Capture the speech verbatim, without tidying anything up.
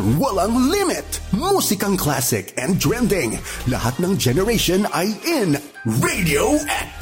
Musikang walang limit. Musikang classic and trending. Lahat ng generation ay in Radio X.